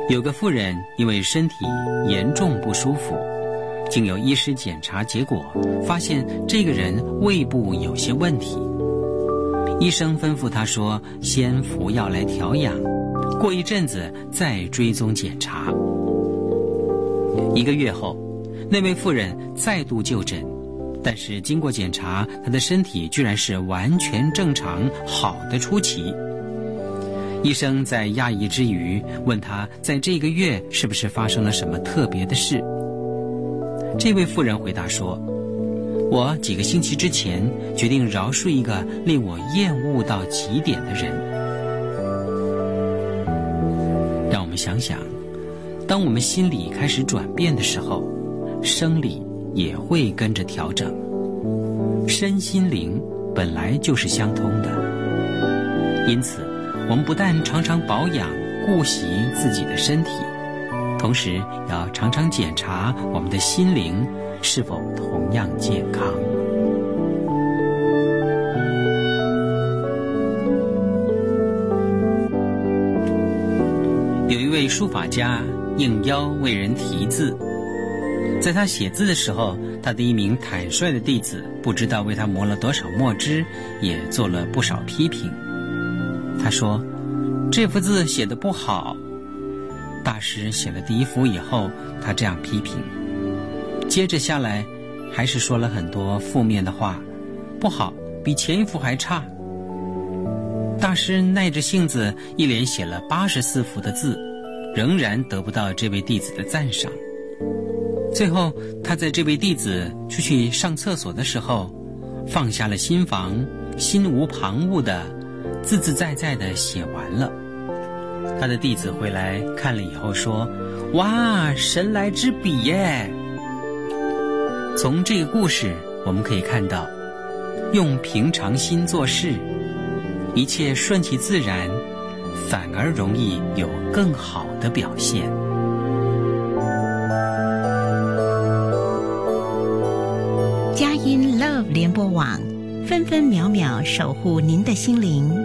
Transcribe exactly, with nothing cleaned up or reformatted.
有个妇人因为身体严重不舒服，经由医师检查，结果发现这个人胃部有些问题。医生吩咐他说，先服药来调养，过一阵子再追踪检查。一个月后，那位妇人再度就诊，但是经过检查，她的身体居然是完全正常，好的出奇。医生在讶异之余问他，在这个月是不是发生了什么特别的事？这位妇人回答说，我几个星期之前决定饶恕一个令我厌恶到极点的人。让我们想想，当我们心里开始转变的时候，生理也会跟着调整。身心灵本来就是相通的，因此我们不但常常保养顾惜自己的身体，同时要常常检查我们的心灵是否同样健康。有一位书法家应邀为人题字，在他写字的时候，他的一名坦率的弟子不知道为他磨了多少墨汁，也做了不少批评。他说，这幅字写得不好。大师写了第一幅以后，他这样批评，接着下来还是说了很多负面的话，不好，比前一幅还差。大师耐着性子一连写了八十四幅的字，仍然得不到这位弟子的赞赏。最后他在这位弟子出去上厕所的时候，放下了心防，心无旁骛的自自在在的写完了。他的弟子回来看了以后说，哇，神来之笔耶！从这个故事我们可以看到，用平常心做事，一切顺其自然，反而容易有更好的表现。 佳音 Love 联播网，分分秒秒守护您的心灵。